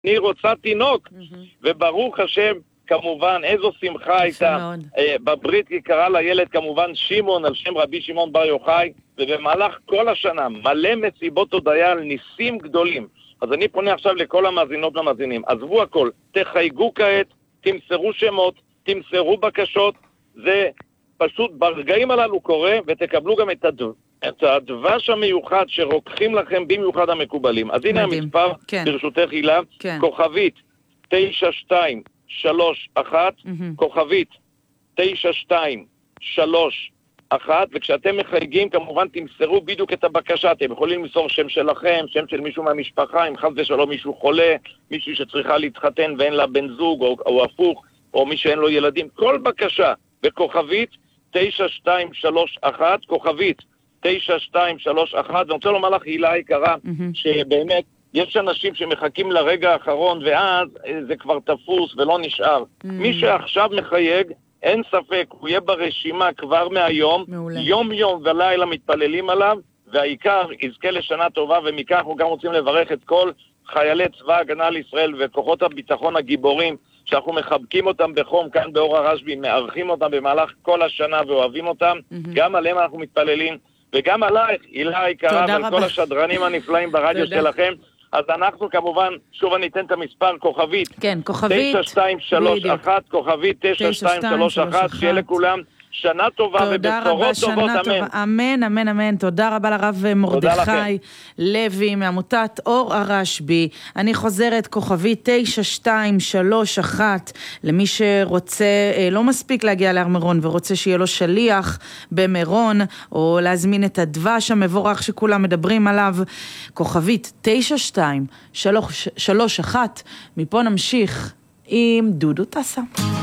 אני רוצה תינוק. וברוך השם, כמובן, איזו שמחה הייתה. בברית קרא לילד כמובן שמעון, על שם רבי שמעון בר יוחאי, ובמהלך כל השנה מלא מסיבות הודיה על ניסים גדולים. אז אני פונה עכשיו לכל המאזינות והמאזינים, עזבו הכל, תחייגו כעת, תמסרו שמות, תמסרו בקשות, זה פשוט ברגעים הללו קורה, ותקבלו גם את הדבש המיוחד שרוקחים לכם במיוחד המקובלים. אז הנה המספר, ברשותך הילה, כוכבית 9231, כוכבית 9231, וכשאתם מחייגים כמובן תמסרו בדיוק את הבקשה, אתם יכולים למסור שם שלכם, שם של מישהו מהמשפחה, אם חס ושלום מישהו חולה, מישהו שצריכה להתחתן ואין לה בן זוג או הפוך, או מי שאין לו ילדים, כל בקשה בכוכבית 9231, כוכבית 9231, ואני רוצה לומר לך הילה יקרה, שבאמת יש אנשים שמחכים לרגע האחרון ואז זה כבר תפוס ולא נשאר. מי שעכשיו מחייג, אין ספק, הוא יהיה ברשימה כבר מהיום, יום יום ולילה מתפללים עליו, והעיקר יזכה לשנה טובה, ומכך אנחנו גם רוצים לברך את כל חיילי צבא הגנה לישראל וכוחות הביטחון הגיבורים, שאנחנו מחבקים אותם בחום כאן באור הרשב"י, מארחים אותם במהלך כל השנה ואוהבים אותם, גם עליהם אנחנו מתפללים, וגם עלייך, הילה היקרה, ועל כל השדרנים הנפלאים ברדיו שלכם. אז אנחנו כמובן, שוב אני אתן את המספר, כוכבית. כן, כוכבית. 9231, כוכבית 9231, שיהיה לכולם שנה טובה ובשורות טובות, אמן. אמן, אמן, אמן. תודה רבה לרב מרדכי לוי מעמותת אור הרשב"י. אני חוזרת, כוכבית 9231, למי שרוצה, לא מספיק להגיע להר מירון ורוצה שיהיה לו שליח במירון, או להזמין את הדבש המבורך שכולם מדברים עליו, כוכבית 9231. מפה נמשיך עם דודו טסה.